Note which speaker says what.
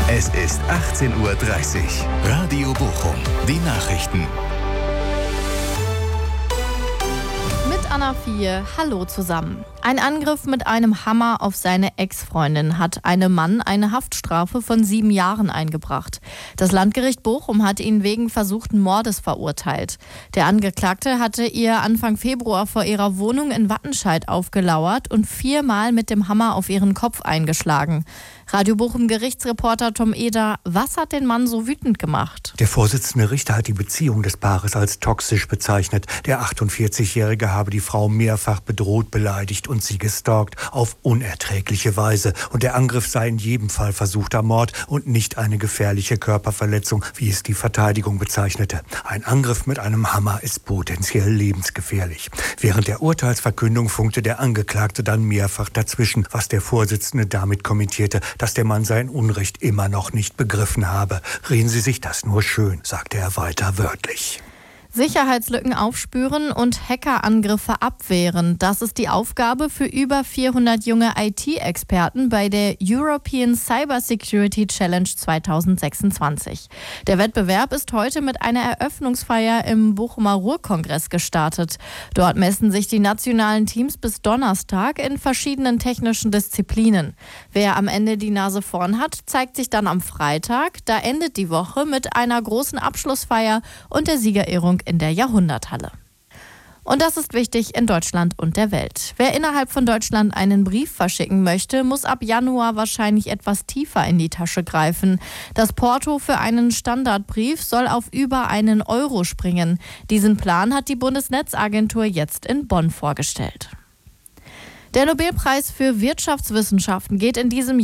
Speaker 1: Es ist 18:30 Uhr. Radio Bochum. Die Nachrichten.
Speaker 2: Mit Anna Vieh. Hallo zusammen. Ein Angriff mit einem Hammer auf seine Ex-Freundin hat einem Mann eine Haftstrafe von 7 Jahren eingebracht. Das Landgericht Bochum hat ihn wegen versuchten Mordes verurteilt. Der Angeklagte hatte ihr Anfang Februar vor ihrer Wohnung in Wattenscheid aufgelauert und 4-mal mit dem Hammer auf ihren Kopf eingeschlagen. Radio Bochum Gerichtsreporter Tom Eder, was hat den Mann so wütend gemacht?
Speaker 3: Der Vorsitzende Richter hat die Beziehung des Paares als toxisch bezeichnet. Der 48-Jährige habe die Frau mehrfach bedroht, beleidigt und sie gestalkt auf unerträgliche Weise. Und der Angriff sei in jedem Fall versuchter Mord und nicht eine gefährliche Körperverletzung, wie es die Verteidigung bezeichnete. Ein Angriff mit einem Hammer ist potenziell lebensgefährlich. Während der Urteilsverkündung funkte der Angeklagte dann mehrfach dazwischen, was der Vorsitzende damit kommentierte, dass der Mann sein Unrecht immer noch nicht begriffen habe. Reden Sie sich das nur schön, sagte er weiter wörtlich.
Speaker 2: Sicherheitslücken aufspüren und Hackerangriffe abwehren. Das ist die Aufgabe für über 400 junge IT-Experten bei der European Cybersecurity Challenge 2026. Der Wettbewerb ist heute mit einer Eröffnungsfeier im Bochumer Ruhrkongress gestartet. Dort messen sich die nationalen Teams bis Donnerstag in verschiedenen technischen Disziplinen. Wer am Ende die Nase vorn hat, zeigt sich dann am Freitag. Da endet die Woche mit einer großen Abschlussfeier und der Siegerehrung in der Jahrhunderthalle. Und das ist wichtig in Deutschland und der Welt. Wer innerhalb von Deutschland einen Brief verschicken möchte, muss ab Januar wahrscheinlich etwas tiefer in die Tasche greifen. Das Porto für einen Standardbrief soll auf über €1 springen. Diesen Plan hat die Bundesnetzagentur jetzt in Bonn vorgestellt. Der Nobelpreis für Wirtschaftswissenschaften geht in diesem